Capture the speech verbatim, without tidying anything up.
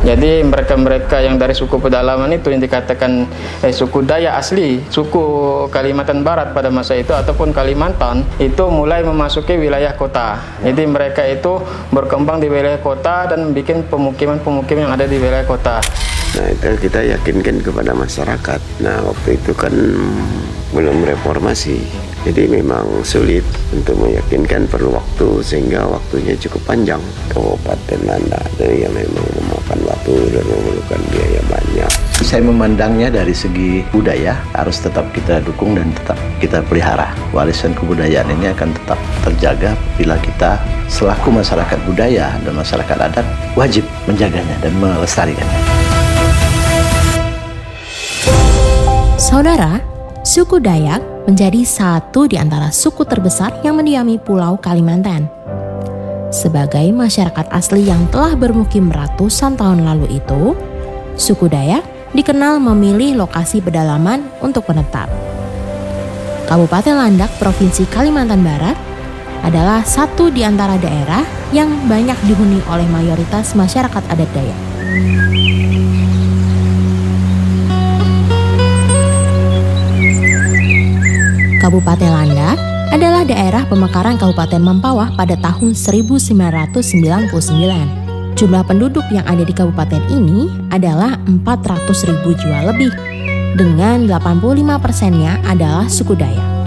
Jadi mereka-mereka yang dari suku pedalaman itu yang dikatakan eh, suku Dayak asli, suku Kalimantan Barat pada masa itu ataupun Kalimantan itu mulai memasuki wilayah kota. Jadi mereka itu berkembang di wilayah kota dan bikin pemukiman-pemukiman yang ada di wilayah kota. Nah, itu kita yakinkan kepada masyarakat. Nah, waktu itu kan belum reformasi, jadi memang sulit untuk meyakinkan, perlu waktu, sehingga waktunya cukup panjang. Kabupaten Landak itu yang memang memakan waktu dan memerlukan biaya banyak. Saya memandangnya dari segi budaya harus tetap kita dukung dan tetap kita pelihara. Warisan kebudayaan ini akan tetap terjaga bila kita selaku masyarakat budaya dan masyarakat adat wajib menjaganya dan melestarikannya. Saudara, suku Dayak menjadi satu di antara suku terbesar yang mendiami Pulau Kalimantan. Sebagai masyarakat asli yang telah bermukim ratusan tahun lalu itu, suku Dayak dikenal memilih lokasi pedalaman untuk menetap. Kabupaten Landak, Provinsi Kalimantan Barat adalah satu di antara daerah yang banyak dihuni oleh mayoritas masyarakat adat Dayak. Kabupaten Landak adalah daerah pemekaran Kabupaten Mempawah pada tahun seribu sembilan ratus sembilan puluh sembilan. Jumlah penduduk yang ada di kabupaten ini adalah empat ratus ribu jiwa lebih, dengan delapan puluh lima persennya adalah suku Dayak.